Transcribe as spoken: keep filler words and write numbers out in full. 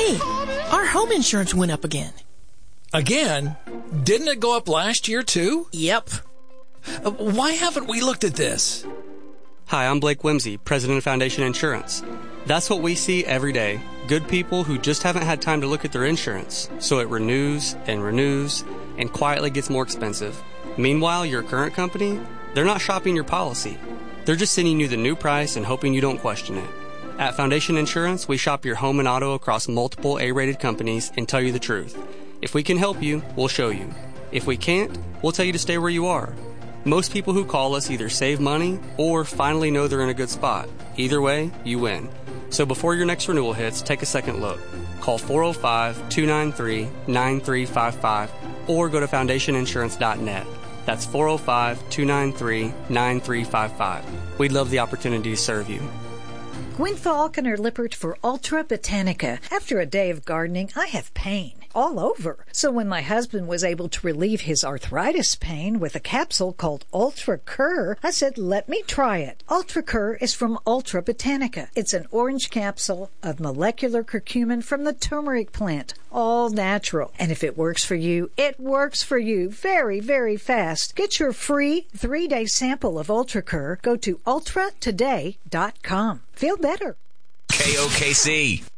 Hey, our home insurance went up again. Again? Didn't it go up last year too? Yep. Uh, why haven't we looked at this? Hi, I'm Blake Whimsy, president of Foundation Insurance. That's what we see every day. Good people who just haven't had time to look at their insurance, so it renews and renews and quietly gets more expensive. Meanwhile, your current company, they're not shopping your policy. They're just sending you the new price and hoping you don't question it. At Foundation Insurance, we shop your home and auto across multiple A-rated companies and tell you the truth. If we can help you, we'll show you. If we can't, we'll tell you to stay where you are. Most people who call us either save money or finally know they're in a good spot. Either way, you win. So before your next renewal hits, take a second look. Call four oh five, two nine three, nine three five five or go to foundation insurance dot net. That's four oh five, two nine three, nine three five five. We'd love the opportunity to serve you. Gwen Falconer Lippert for Ultra Botanica. After a day of gardening, I have pain all over. So when my husband was able to relieve his arthritis pain with a capsule called Ultra Cur, I said, let me try it. Ultra Cur is from Ultra Botanica. It's an orange capsule of molecular curcumin from the turmeric plant. All natural. And if it works for you, it works for you very, very fast. Get your free three-day sample of Ultra Cur. Go to ultra today dot com. Feel better. K O K C.